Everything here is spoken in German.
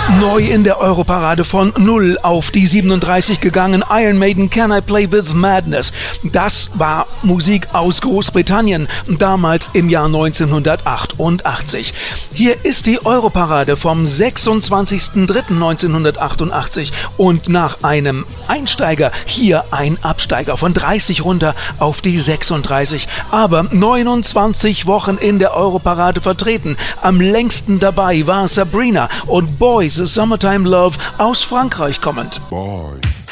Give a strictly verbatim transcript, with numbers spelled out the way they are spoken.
Neu in der Europarade von null auf die siebenunddreißig gegangen, Iron Maiden Can I Play With Madness. Das war Musik aus Großbritannien, damals im Jahr neunzehnhundertachtundachtzig. Hier ist die Europarade vom sechsundzwanzigsten dritten neunzehnhundertachtundachtzig und nach einem Einsteiger hier ein Absteiger von dreißig runter auf die sechsunddreißig, aber neunundzwanzig Wochen in der Europarade vertreten. Am längsten dabei war Sabrina und Boys, A Summertime Love aus Frankreich kommend. Boys.